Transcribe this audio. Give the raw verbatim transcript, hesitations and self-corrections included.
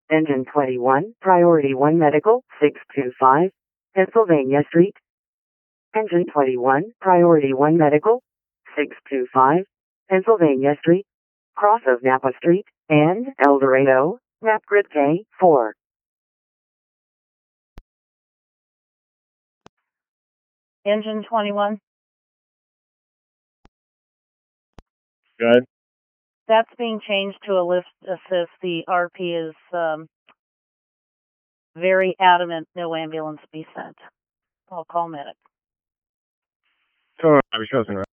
Engine twenty-one, Priority one Medical, six two five, Pennsylvania Street. Engine twenty-one, Priority one Medical, six two five, Pennsylvania Street, cross of Napa Street, and El Dorado, map grid K four. Engine twenty-one. Good. That's being changed to a lift assist. The R P is um, very adamant no ambulance be sent. I'll call medic. So, I was chosen, right?